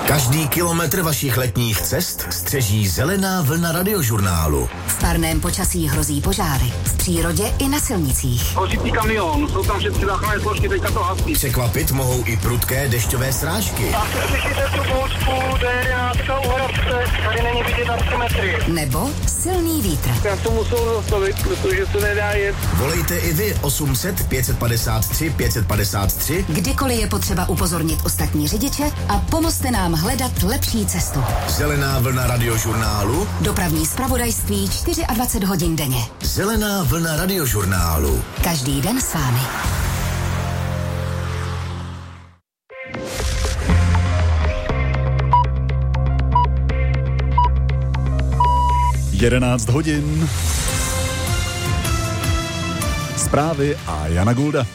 Každý kilometr vašich letních cest střeží zelená vlna radiožurnálu. V parném počasí hrozí požáry. V přírodě i na silnicích. Hořící kamion, jsou tam všechny záchranné složky, teďka to hasí. Překvapit mohou i prudké dešťové srážky. Slyšíte tu bouřku, D11 u Hrabce, tady není vidět na 3 metry. Nebo silný vítr. Já to musel zastavit, protože se nedá jet. Volejte i vy 800 553 553. Kdykoliv je potřeba upozornit ostatní řidiče a pomozte nám hledat lepší cestu. Zelená vlna radiožurnálu. Dopravní zpravodajství 24 hodin denně. Zelená vlna radiožurnálu. Každý den s vámi. Jedenáct hodin. Zprávy a Jana Gulda.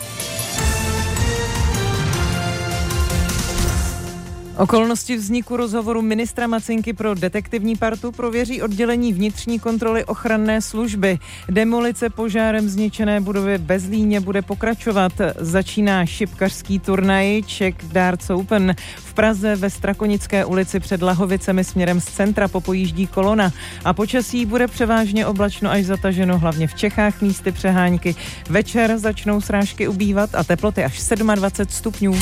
Okolnosti vzniku rozhovoru ministra Macinky pro detektivní partu prověří oddělení vnitřní kontroly ochranné služby. Demolice požárem zničené budovy ve Zlíně bude pokračovat. Začíná šipkařský turnaj Czech Darts Open. V Praze ve Strakonické ulici před Lahovicemi směrem z centra popojíždí kolona. A počasí bude převážně oblačno až zataženo, hlavně v Čechách místy přehánky. Večer začnou srážky ubývat a teploty až 27 stupňů.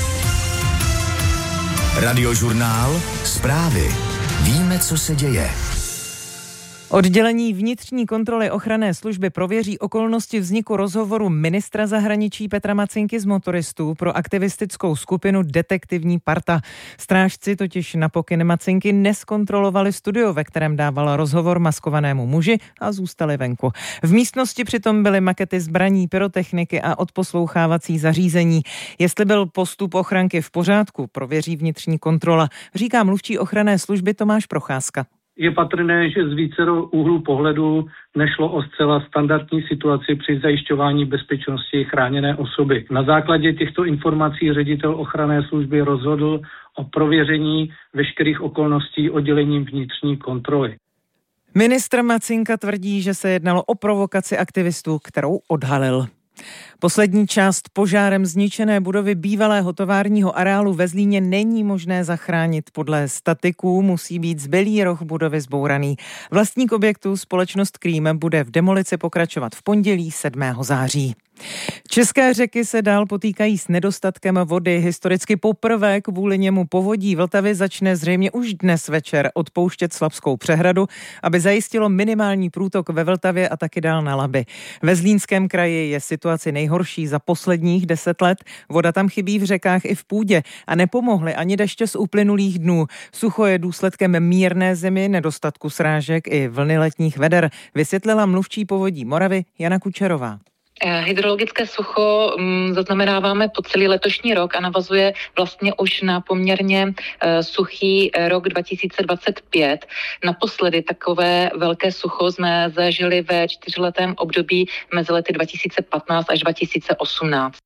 Radiožurnál. Zprávy. Víme, co se děje. Oddělení vnitřní kontroly ochranné služby prověří okolnosti vzniku rozhovoru ministra zahraničí Petra Macinky z motoristů pro aktivistickou skupinu Detektivní parta. Strážci totiž na pokyn Macinky neskontrolovali studio, ve kterém dával rozhovor maskovanému muži a zůstali venku. V místnosti přitom byly makety zbraní, pyrotechniky a odposlouchávací zařízení. Jestli byl postup ochranky v pořádku, prověří vnitřní kontrola, říká mluvčí ochranné služby Tomáš Procházka. Je patrné, že z vícero úhlů pohledu nešlo o zcela standardní situaci při zajišťování bezpečnosti chráněné osoby. Na základě těchto informací ředitel ochranné služby rozhodl o prověření veškerých okolností oddělením vnitřní kontroly. Ministr Macinka tvrdí, že se jednalo o provokaci aktivistů, kterou odhalil. Poslední část požárem zničené budovy bývalého továrního areálu ve Zlíně není možné zachránit. Podle statiků musí být zbylý roh budovy zbouraný. Vlastník objektu, společnost Krým, bude v demolici pokračovat v pondělí 7. září. České řeky se dál potýkají s nedostatkem vody. Historicky poprvé kvůli němu povodí Vltavy začne zřejmě už dnes večer odpouštět Slabskou přehradu, aby zajistilo minimální průtok ve Vltavě a taky dál na Labi. Ve Zlínském kraji je situace nejhorší za posledních 10 let. Voda tam chybí v řekách i v půdě a nepomohly ani deště z uplynulých dnů. Sucho je důsledkem mírné zimy, nedostatku srážek i vlny letních veder, vysvětlila mluvčí Povodí Moravy Jana Kučerová. Hydrologické sucho zaznamenáváme po celý letošní rok a navazuje vlastně už na poměrně suchý rok 2025. Naposledy takové velké sucho jsme zažili ve 4letém období mezi lety 2015 až 2018.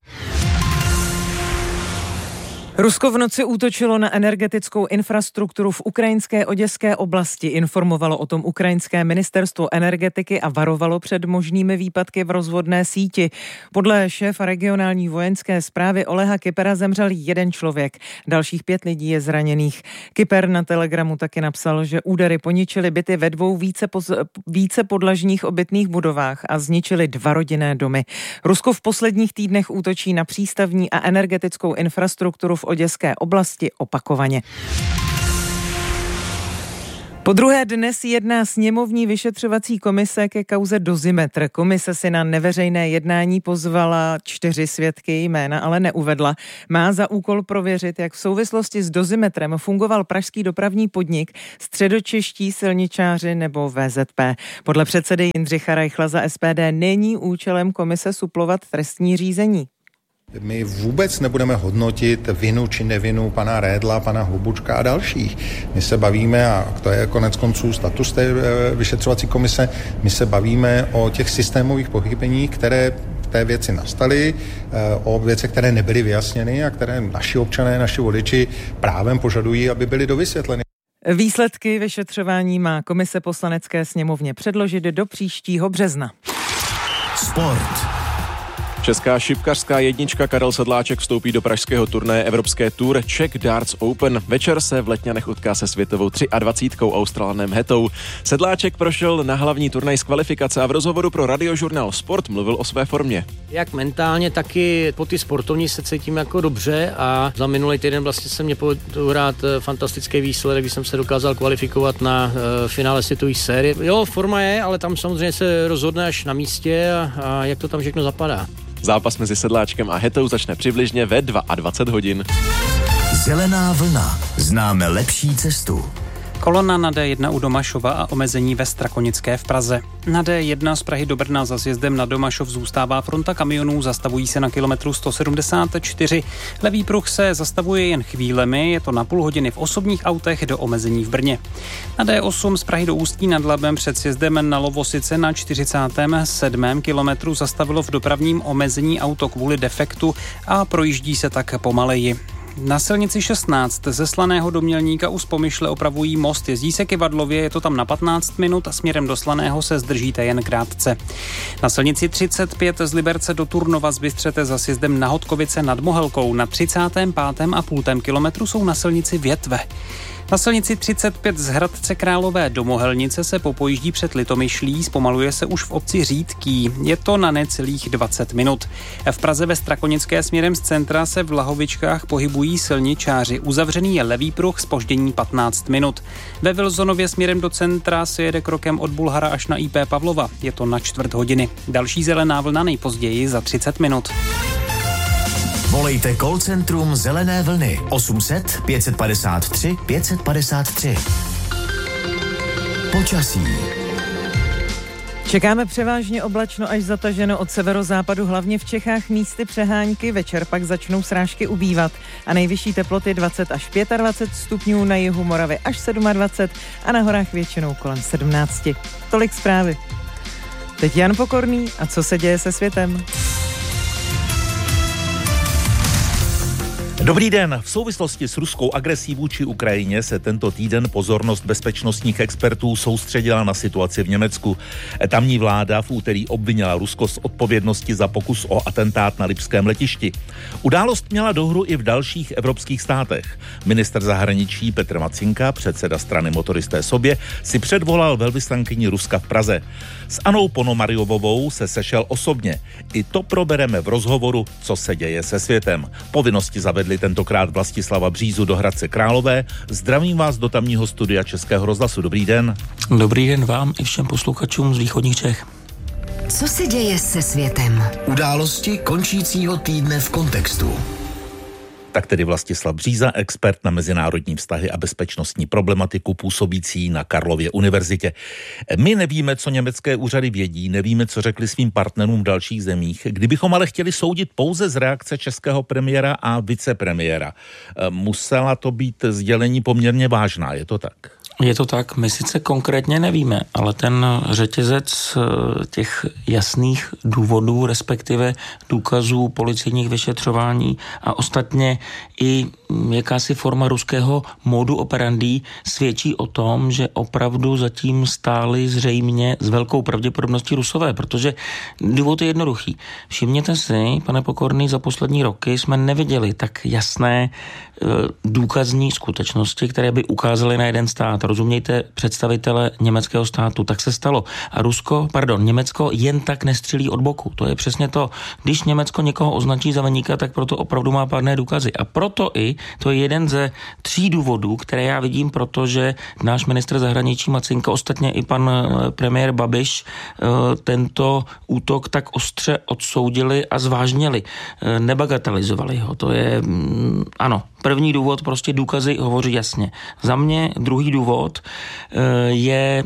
Rusko v noci útočilo na energetickou infrastrukturu v ukrajinské Oděské oblasti. Informovalo o tom ukrajinské ministerstvo energetiky a varovalo před možnými výpadky v rozvodné síti. Podle šéfa regionální vojenské správy Oleha Kypera zemřel 1 člověk. Dalších 5 lidí je zraněných. Kyper na Telegramu taky napsal, že údery poničily byty ve 2 více podlažních obytných budovách a zničily 2 rodinné domy. Rusko v posledních týdnech útočí na přístavní a energetickou infrastrukturu v Oděské oblasti opakovaně. Podruhé dnes jedná sněmovní vyšetřovací komise ke kauze Dozimetr. Komise si na neveřejné jednání pozvala 4 svědky, jména ale neuvedla. Má za úkol prověřit, jak v souvislosti s Dozimetrem fungoval pražský dopravní podnik, středočeští silničáři nebo VZP. Podle předsedy Jindřicha Reichla za SPD není účelem komise suplovat trestní řízení. My vůbec nebudeme hodnotit vinu či nevinu pana Redla, pana Hlubučka a dalších. My se bavíme, a to je konec konců status té vyšetřovací komise, my se bavíme o těch systémových pochybeních, které v té věci nastaly, o věcech, které nebyly vyjasněny a které naši občané, naši voliči právem požadují, aby byly dovysvětleny. Výsledky vyšetřování má komise Poslanecké sněmovně předložit do příštího března. Sport. Česká šipkařská jednička Karel Sedláček vstoupí do pražského turnaje Evropské Tour Czech Darts Open. Večer se v Letňanech utká se světovou 23. Australanem Hetou. Sedláček prošel na hlavní turnaj z kvalifikace a v rozhovoru pro radiožurnál Sport mluvil o své formě. Jak mentálně, tak i po ty sportovní se cítím jako dobře a za minulý týden vlastně se mě povedl hrát fantastický výsledek, když jsem se dokázal kvalifikovat na finále světové série. Jo, forma je, ale tam samozřejmě se rozhodne až na místě a jak to tam všechno zapadá. Zápas mezi Sedláčkem a Hetou začne přibližně ve 22 hodin. Zelená vlna. Známe lepší cestu. Kolona na D1 u Domašova a omezení ve Strakonické v Praze. Na D1 z Prahy do Brna za sjezdem na Domašov zůstává fronta kamionů, zastavují se na kilometru 174. Levý pruh se zastavuje jen chvílemi, je to na půl hodiny v osobních autech do omezení v Brně. Na D8 z Prahy do Ústí nad Labem před sjezdem na Lovosice na 47. kilometru zastavilo v dopravním omezení auto kvůli defektu a projíždí se tak pomaleji. Na silnici 16 ze Slaného do Mělníka u Spomyšle opravují most, jezdí se Kyvadlově, je to tam na 15 minut a směrem do Slaného se zdržíte jen krátce. Na silnici 35 z Liberce do Turnova zbystřete za sjezdem na Hodkovice nad Mohelkou, na 35,5 kilometru jsou na silnici větve. Na silnici 35 z Hradce Králové do Mohelnice se popojíždí před Litomyšlí, zpomaluje se už v obci Řídký. Je to na necelých 20 minut. V Praze ve Strakonické směrem z centra se v Lahovičkách pohybují silničáři. Uzavřený je levý pruh, zpoždění 15 minut. Ve Vilzonově směrem do centra se jede krokem od Bulhara až na IP Pavlova. Je to na čtvrt hodiny. Další zelená vlna nejpozději za 30 minut. Volejte call centrum Zelené vlny 800 553 553. Počasí. Čekáme převážně oblačno až zataženo od severozápadu, hlavně v Čechách místy přehánky, večer pak začnou srážky ubývat a nejvyšší teploty 20 až 25 stupňů, na jihu Moravy až 27 a na horách většinou kolem 17. Tolik zprávy. Teď Jan Pokorný a co se děje se světem. Dobrý den. V souvislosti s ruskou agresí vůči Ukrajině se tento týden pozornost bezpečnostních expertů soustředila na situaci v Německu. Tamní vláda v úterý obvinila Rusko z odpovědnosti za pokus o atentát na lipském letišti. Událost měla dohru i v dalších evropských státech. Ministr zahraničí Petr Macinka, předseda strany Motoristé sobě, si předvolal velvyslankyni Ruska v Praze. S Anou Ponomaryovovou se sešel osobně. I to probereme v rozhovoru, co se děje se světem. Povinnosti zavedli tentokrát Vlastislava Břízu do Hradce Králové. Zdravím vás do tamního studia Českého rozhlasu. Dobrý den. Dobrý den vám i všem posluchačům z východních Čech. Co se děje se světem? Události končícího týdne v kontextu. Tak tedy Vlastislav Bříza, expert na mezinárodní vztahy a bezpečnostní problematiku působící na Karlově univerzitě. My nevíme, co německé úřady vědí, nevíme, co řekli svým partnerům v dalších zemích. Kdybychom ale chtěli soudit pouze z reakce českého premiéra a vicepremiéra, musela to být sdělení poměrně vážná, je to tak? Je to tak, my sice konkrétně nevíme, ale ten řetězec těch jasných důvodů, respektive důkazů policejních vyšetřování a ostatně i jakási forma ruského modu operandi svědčí o tom, že opravdu zatím stáli zřejmě s velkou pravděpodobností Rusové, protože důvod je jednoduchý. Všimněte si, pane Pokorný, za poslední roky jsme neviděli tak jasné důkazní skutečnosti, které by ukázaly na jeden stát. Rozumějte, představitele německého státu. Tak se stalo. A Německo jen tak nestřílí od boku. To je přesně to. Když Německo někoho označí za viníka, tak proto opravdu má pádné důkazy. A proto to je jeden ze 3 důvodů, které já vidím, protože náš ministr zahraničí Macinka, ostatně i pan premiér Babiš, tento útok tak ostře odsoudili a zvážnili. Nebagatelizovali ho. To je, ano, první důvod, prostě důkazy hovoří jasně. Za mě druhý důvod je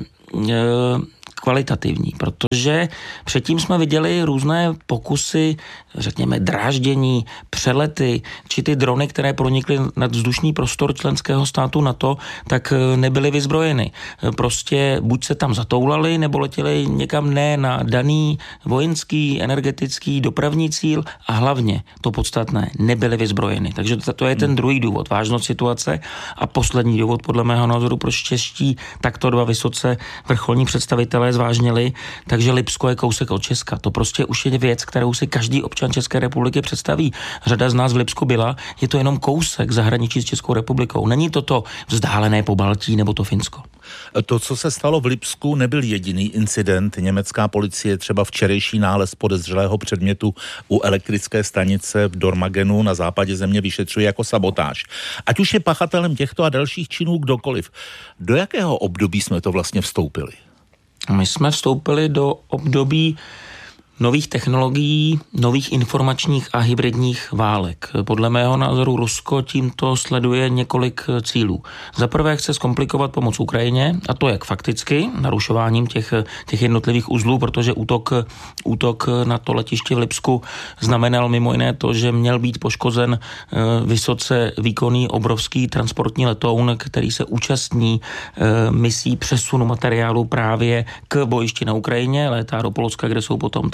kvalitativní, protože předtím jsme viděli různé pokusy, řekněme, dráždění, přelety, či ty drony, které pronikly nad vzdušný prostor členského státu NATO, tak nebyly vyzbrojeny. Prostě buď se tam zatoulali, nebo letěli někam ne na daný vojenský, energetický, dopravní cíl a hlavně, to podstatné, nebyly vyzbrojeny. Takže to je ten druhý důvod, vážnost situace a poslední důvod, podle mého názoru, proč čeští takto 2 vysoce vrcholní představitelé Rusové zvážnili, takže Lipsko je kousek od Česka. To prostě už je věc, kterou si každý občan České republiky představí. Řada z nás v Lipsku byla, je to jenom kousek zahraničí s Českou republikou. Není to vzdálené Pobaltí nebo to Finsko. To, co se stalo v Lipsku, nebyl jediný incident. Německá policie třeba včerejší nález podezřelého předmětu u elektrické stanice v Dormagenu na západě země vyšetřuje jako sabotáž. Ať už je pachatelem těchto a dalších činů kdokoliv. Do jakého období jsme to vlastně vstoupili? My jsme vstoupili do období nových technologií, nových informačních a hybridních válek. Podle mého názoru Rusko tímto sleduje několik cílů. Za prvé chce zkomplikovat pomoc Ukrajině, a to jak fakticky, narušováním těch jednotlivých uzlů, protože útok na to letiště v Lipsku znamenal mimo jiné to, že měl být poškozen vysoce výkonný obrovský transportní letoun, který se účastní misí přesunu materiálu právě k bojišti na Ukrajině, létá do Polska, kde jsou potom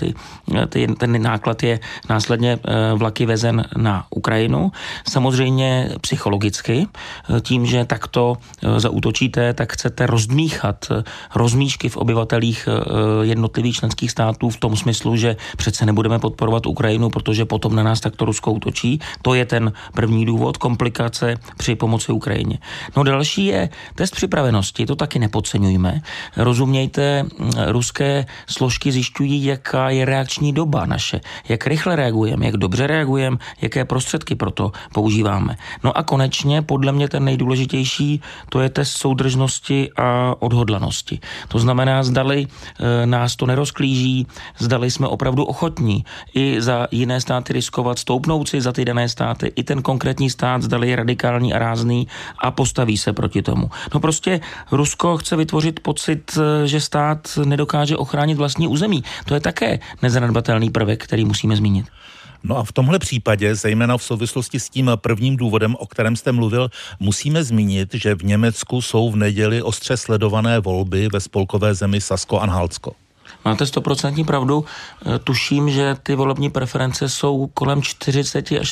ten náklad je následně vlaky vezen na Ukrajinu. Samozřejmě psychologicky, tím, že takto zaútočíte, tak chcete rozdmíchat rozmíšky v obyvatelích jednotlivých členských států v tom smyslu, že přece nebudeme podporovat Ukrajinu, protože potom na nás takto Rusko útočí. To je ten první důvod, komplikace při pomoci Ukrajině. No další je test připravenosti, to taky nepodceňujme. Rozumějte, ruské složky zjišťují, jaká je reakční doba naše, jak rychle reagujeme, jak dobře reagujeme, jaké prostředky pro to používáme. No a konečně, podle mě ten nejdůležitější, to je test soudržnosti a odhodlanosti. To znamená, zdali nás to nerozklíží, zdali jsme opravdu ochotní i za jiné státy riskovat, stoupnout si za ty dané státy, i ten konkrétní stát, zdali je radikální a rázný a postaví se proti tomu. No prostě Rusko chce vytvořit pocit, že stát nedokáže ochránit vlastní území. To je také nezanedbatelný prvek, který musíme zmínit. No a v tomhle případě, zejména v souvislosti s tím prvním důvodem, o kterém jste mluvil, musíme zmínit, že v Německu jsou v neděli ostře sledované volby ve spolkové zemi Sasko-Anhaltsko. Máte 100% pravdu. Tuším, že ty volební preference jsou kolem 40 až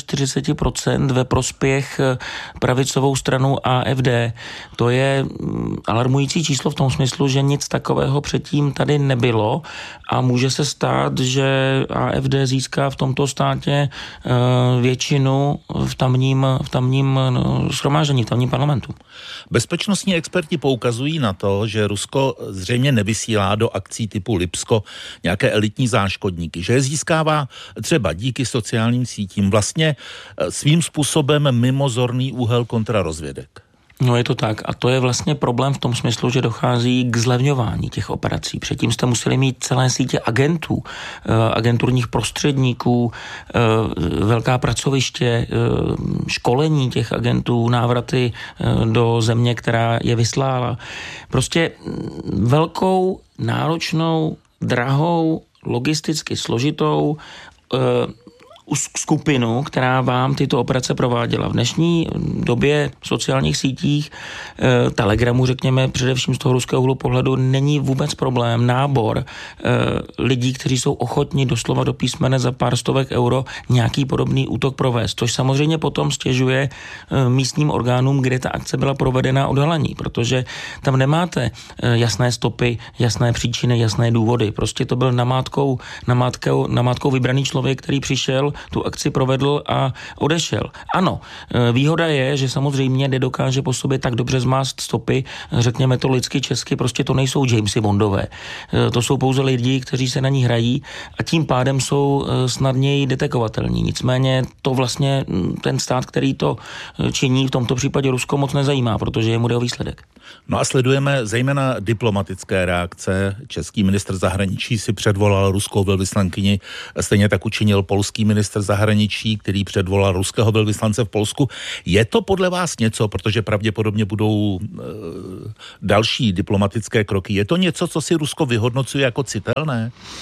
43% ve prospěch pravicovou stranu AfD. To je alarmující číslo v tom smyslu, že nic takového předtím tady nebylo a může se stát, že AfD získá v tomto státě většinu v tamním shromáždění, v tamním parlamentu. Bezpečnostní experti poukazují na to, že Rusko zřejmě nevysílá do akcí typu Lipsko nějaké elitní záškodníky, že je získává třeba díky sociálním sítím vlastně svým způsobem mimozorný úhel kontrarozvědek. No je to tak a to je vlastně problém v tom smyslu, že dochází k zlevňování těch operací. Předtím jste museli mít celé sítě agentů, agenturních prostředníků, velká pracoviště, školení těch agentů, návraty do země, která je vyslála. Prostě velkou, náročnou, drahou, logisticky složitou skupinu, která vám tyto operace prováděla. V dnešní době v sociálních sítích, Telegramu, řekněme, především z toho ruského úhlu pohledu, není vůbec problém nábor lidí, kteří jsou ochotni doslova do písmene za pár stovek euro nějaký podobný útok provést. Což samozřejmě potom stěžuje místním orgánům, kde ta akce byla provedena, odhalení, protože tam nemáte jasné stopy, jasné příčiny, jasné důvody. Prostě to byl namátkou vybraný člověk, který přišel, tu akci provedl a odešel. Ano, výhoda je, že samozřejmě nedokáže po sobě tak dobře zmást stopy, řekněme to lidsky, česky, prostě to nejsou Jamesy Bondové. To jsou pouze lidi, kteří se na ní hrají a tím pádem jsou snadněji detekovatelní. Nicméně to vlastně ten stát, který to činí, v tomto případě Rusko moc nezajímá, protože jemu jde o výsledek. No a sledujeme zejména diplomatické reakce. Český ministr zahraničí si předvolal ruskou velvyslankyni, stejně tak učinil polský ministr zahraničí, který předvolal ruského velvyslance v Polsku. Je to podle vás něco, protože pravděpodobně budou další diplomatické kroky, je to něco, co si Rusko vyhodnocuje jako citelné?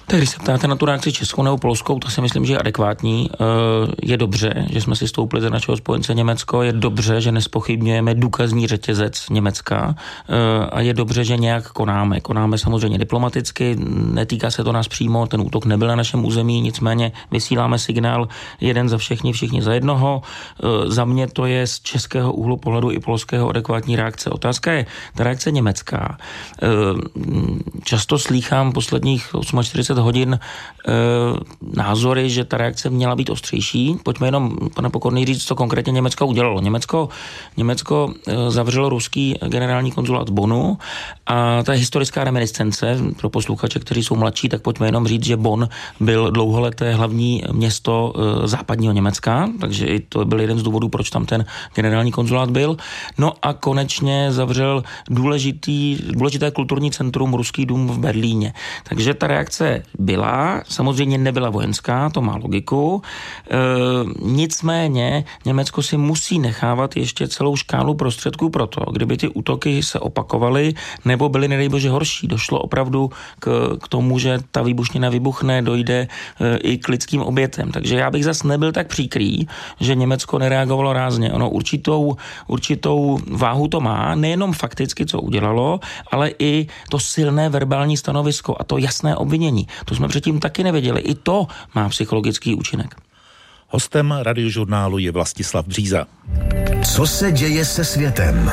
Tak když se ptáte na tu reakci českou nebo polskou, to si myslím, že je adekvátní. Je dobře, že jsme si stoupili za našeho spojence Německo, je dobře, že nespochybňujeme důkazní řetězec Německa a je dobře, že nějak konáme. Konáme samozřejmě diplomaticky, netýká se to nás přímo, ten útok nebyl na našem území, nicméně vysíláme signál jeden za všechny, všichni za jednoho. Za mě to je z českého úhlu pohledu i polského adekvátní reakce. Otázka je ta reakce německá. Často slýchám posledních 48 hodin názory, že ta reakce měla být ostřejší. Pojďme jenom, pane Pokorný, říct, co konkrétně Německo udělalo. Německo zavřelo ruský generální konzulát v Bonnu a ta historická reminiscence pro posluchače, kteří jsou mladší, tak pojďme jenom říct, že Bonn byl dlouholeté hlavní město západního Německa, takže i to byl jeden z důvodů, proč tam ten generální konzulát byl. No a konečně zavřel důležité kulturní centrum Ruský dům v Berlíně. Takže ta reakce byla, samozřejmě nebyla vojenská, to má logiku. Nicméně Německo si musí nechávat ještě celou škálu prostředků pro to, kdyby ty útoky se opakovaly nebo byly nedejbože horší. Došlo opravdu k tomu, že ta výbušnina vybuchne, dojde i k lidským obětem. Takže já bych zas nebyl tak příkrý, že Německo nereagovalo rázně. Ono určitou váhu to má, nejenom fakticky, co udělalo, ale i to silné verbální stanovisko a to jasné obvinění. To jsme předtím taky nevěděli. I to má psychologický účinek. Hostem Radiožurnálu je Vlastislav Bříza. Co se děje se světem?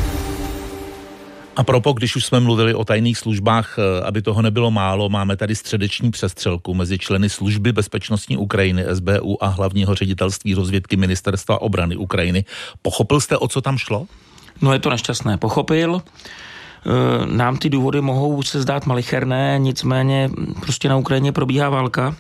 A propo, když už jsme mluvili o tajných službách, aby toho nebylo málo, máme tady středeční přestřelku mezi členy služby bezpečnostní Ukrajiny, SBU a hlavního ředitelství rozvědky Ministerstva obrany Ukrajiny. Pochopil jste, o co tam šlo? No je to nešťastné. Pochopil. Nám ty důvody mohou se zdát malicherné, nicméně prostě na Ukrajině probíhá válka.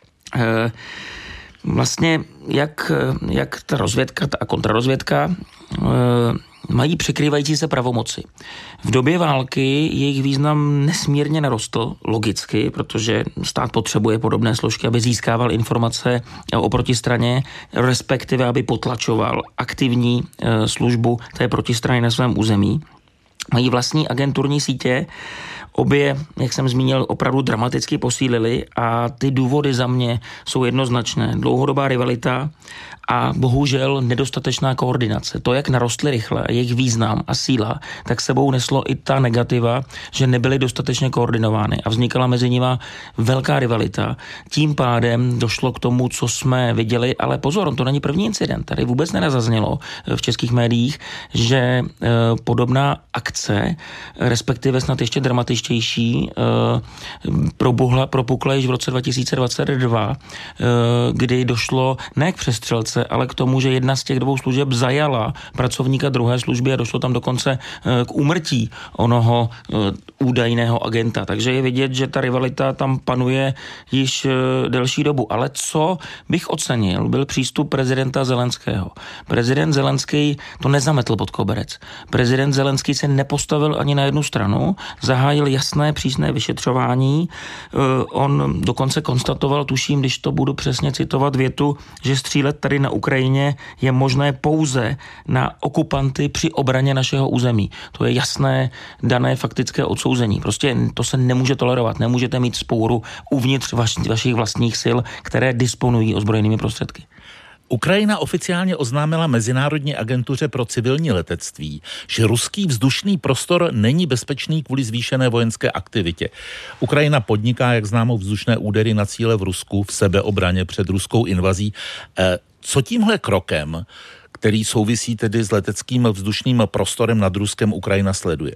Vlastně jak ta rozvědka a kontrarozvědka mají překrývající se pravomoci. V době války jejich význam nesmírně narostl, logicky, protože stát potřebuje podobné složky, aby získával informace o protistraně, respektive aby potlačoval aktivní službu té protistrany na svém území. Mají vlastní agenturní sítě, obě, jak jsem zmínil, opravdu dramaticky posílily a ty důvody za mě jsou jednoznačné. Dlouhodobá rivalita a bohužel nedostatečná koordinace. To, jak narostly rychle, jejich význam a síla, tak sebou neslo i ta negativa, že nebyly dostatečně koordinovány a vznikala mezi nimi velká rivalita. Tím pádem došlo k tomu, co jsme viděli, ale pozor, to není první incident. Tady vůbec nezaznělo v českých médiích, že podobná akce, respektive snad ještě dramatičtější, propukla již v roce 2022, kdy došlo ne k přestřelce, ale k tomu, že jedna z těch dvou služeb zajala pracovníka druhé služby a došlo tam dokonce k úmrtí onoho údajného agenta. Takže je vidět, že ta rivalita tam panuje již delší dobu. Ale co bych ocenil, byl přístup prezidenta Zelenského. Prezident Zelenský to nezametl pod koberec. Prezident Zelenský se nepostavil ani na jednu stranu, zahájil jasné, přísné vyšetřování. On dokonce konstatoval, tuším, když to budu přesně citovat větu, že střílet tady na Ukrajině je možné pouze na okupanty při obraně našeho území. To je jasné, dané faktické odsouzení. Prostě to se nemůže tolerovat. Nemůžete mít spouru uvnitř vašich vlastních sil, které disponují ozbrojenými prostředky. Ukrajina oficiálně oznámila Mezinárodní agentuře pro civilní letectví, že ruský vzdušný prostor není bezpečný kvůli zvýšené vojenské aktivitě. Ukrajina podniká, jak známo, vzdušné údery na cíle v Rusku v sebeobraně před ruskou invazí. Co tímhle krokem, který souvisí tedy s leteckým vzdušným prostorem nad Ruskem, Ukrajina sleduje?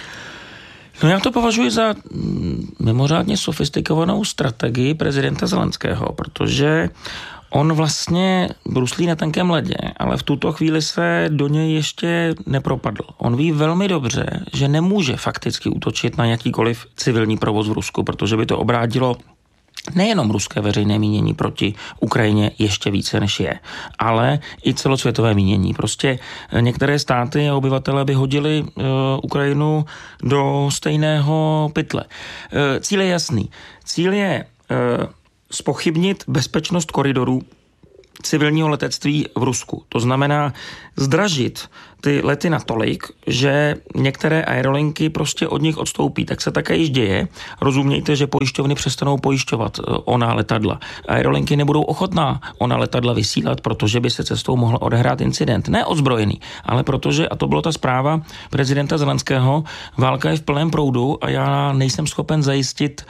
No já to považuji za mimořádně sofistikovanou strategii prezidenta Zelenského, protože on vlastně bruslí na tenkém ledě, ale v tuto chvíli se do něj ještě nepropadl. On ví velmi dobře, že nemůže fakticky útočit na jakýkoliv civilní provoz v Rusku, protože by to obrátilo nejenom ruské veřejné mínění proti Ukrajině ještě více než je, ale i celosvětové mínění. Prostě některé státy a obyvatele by hodili Ukrajinu do stejného pytle. Cíl je jasný. Cíl je zpochybnit bezpečnost koridorů civilního letectví v Rusku. To znamená zdražit ty lety natolik, že některé aerolinky prostě od nich odstoupí. Tak se také již děje. Rozumějte, že pojišťovny přestanou pojišťovat ona letadla. Aerolinky nebudou ochotná ona letadla vysílat, protože by se cestou mohl odehrát incident. Ne ozbrojený, ale protože, a to byla ta zpráva prezidenta Zelenského, válka je v plném proudu a já nejsem schopen zajistit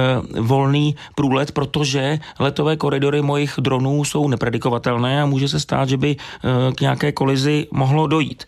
volný průlet, protože letové koridory mojich dronů jsou nepredikovatelné a může se stát, že by k nějaké kolizi mohlo dojít.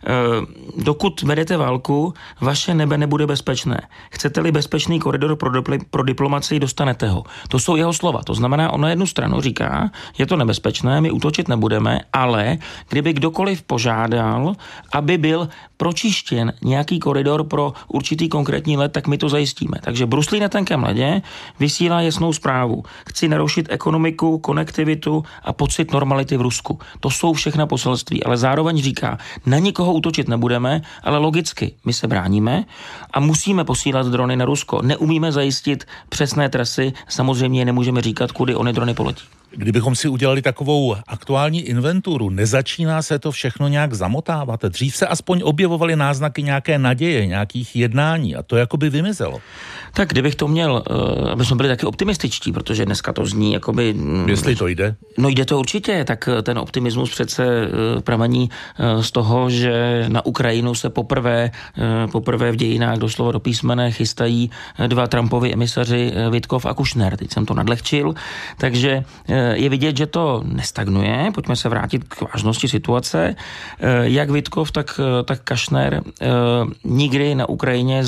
Dokud vedete válku, vaše nebe nebude bezpečné. Chcete-li bezpečný koridor pro diplomacii, dostanete ho. To jsou jeho slova. To znamená, on na jednu stranu říká, je to nebezpečné, my útočit nebudeme, ale kdyby kdokoliv požádal, aby byl pročištěn nějaký koridor pro určitý konkrétní let, tak my to zajistíme. Takže bruslí na tenkém ledě vysílá jasnou zprávu. Chci narušit ekonomiku, konektivitu a pocit normality v Rusku. To jsou všechna poselství, ale zároveň říká, na nikoho útočit nebudeme, ale logicky my se bráníme a musíme posílat drony na Rusko. Neumíme zajistit přesné trasy, samozřejmě nemůžeme říkat, kudy ony drony poletí. Kdybychom si udělali takovou aktuální inventuru, nezačíná se to všechno nějak zamotávat? Dřív se aspoň objevovaly náznaky nějaké naděje, nějakých jednání a to jakoby vymizelo. Tak kdybych to měl, aby jsme byli taky optimističtí, protože dneska to zní jakoby... Jestli to jde? No jde to určitě, tak ten optimismus přece pramení z toho, že na Ukrajinu se poprvé v dějinách doslova do písmene chystají dva Trumpovi emisaři Witkov a Kushner. Teď jsem to nadlehčil, takže je vidět, že to nestagnuje. Pojďme se vrátit k vážnosti situace. Jak Witkov, tak Kushner nikdy na Ukrajině z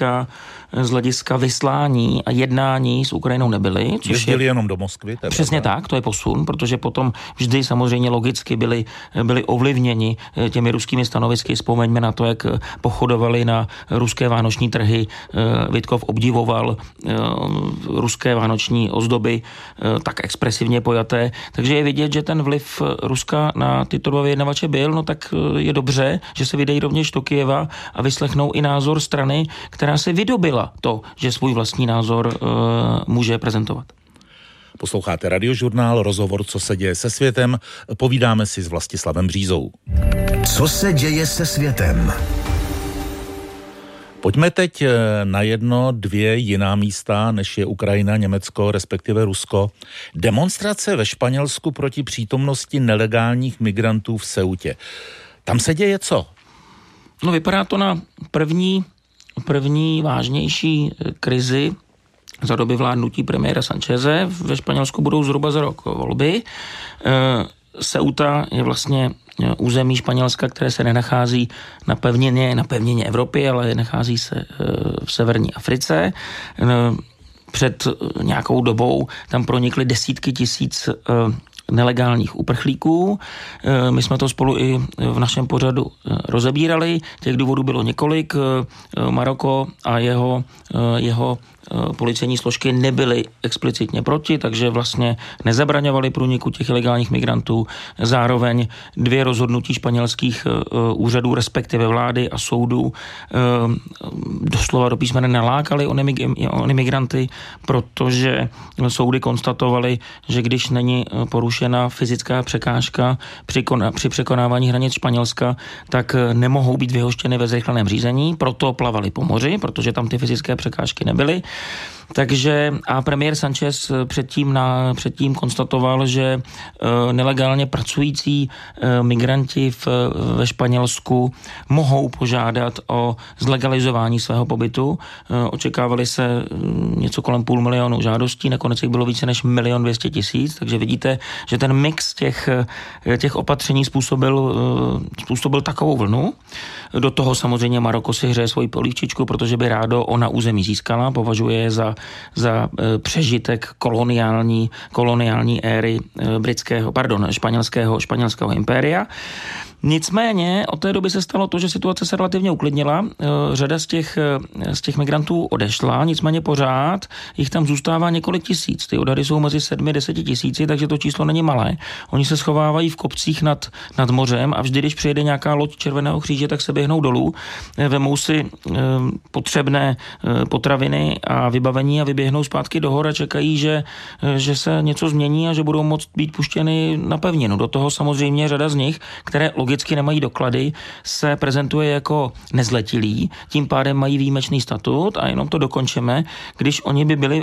hlediska vyslání a jednání s Ukrajinou nebyli. Jezdili jenom do Moskvy. Přesně tak, to je posun, protože potom vždy samozřejmě logicky byli ovlivněni těmi ruskými stanovisky. Vzpomeňme na to, jak pochodovali na ruské vánoční trhy. Witkov obdivoval ruské vánoční ozdoby, tak expresivně pojaté. Takže je vidět, že ten vliv Ruska na tyto dva vyjednavače byl, no tak je dobře, že se vydají rovněž do Kyjeva a vyslechnou i názor strany, která se vydobila to, že svůj vlastní názor může prezentovat. Posloucháte Radiožurnál, rozhovor Co se děje se světem. Povídáme si s Vlastislavem Břízou. Co se děje se světem? Pojďme teď na dvě jiná místa, než je Ukrajina, Německo, respektive Rusko. Demonstrace ve Španělsku proti přítomnosti nelegálních migrantů v Ceutě. Tam se děje co? No vypadá to na první vážnější krizi za doby vládnutí premiéra Sancheze. Ve Španělsku budou zhruba za rok volby. Ceuta je vlastně území Španělska, které se nenachází na pevnině Evropy, ale nachází se v severní Africe. Před nějakou dobou tam pronikly desítky tisíc nelegálních uprchlíků. My jsme to spolu i v našem pořadu rozebírali. Těch důvodů bylo několik. Maroko a jeho policejní složky nebyly explicitně proti, takže vlastně nezabraňovali průniku těch ilegálních migrantů. Zároveň dvě rozhodnutí španělských úřadů, respektive vlády a soudů, doslova do písmene nalákali o imigranty, protože soudy konstatovaly, že když není porušena fyzická překážka při překonávání hranic Španělska, tak nemohou být vyhoštěny ve zrychleném řízení, proto plavali po moři, protože tam ty fyzické překážky nebyly. Takže a premiér Sanchez předtím konstatoval, že nelegálně pracující migranti ve Španělsku mohou požádat o zlegalizování svého pobytu. Očekávali se něco kolem 500 000 žádostí, nakonec jich bylo více než 1 200 000, takže vidíte, že ten mix těch opatření způsobil takovou vlnu. Do toho samozřejmě Maroko si hřeje svoji polívčičku, protože by rádo ona území získala, považuje je za přežitek koloniální éry španělského impéria. Nicméně od té doby se stalo to, že situace se relativně uklidnila. Řada z těch migrantů odešla, nicméně pořád jich tam zůstává několik tisíc. Ty odhady jsou mezi 7-10 tisíci, takže to číslo není malé. Oni se schovávají v kopcích nad mořem a vždy, když přijede nějaká loď Červeného kříže, tak se běhnou dolů, vemou si potřebné potraviny a vybavení a vyběhnou zpátky do hor a čekají, že se něco změní a že budou moct být puštěny na pevninu. Do toho samozřejmě řada z nich, které logicky nemají doklady, se prezentuje jako nezletilí, tím pádem mají výjimečný statut a jenom to dokončíme, když oni by byli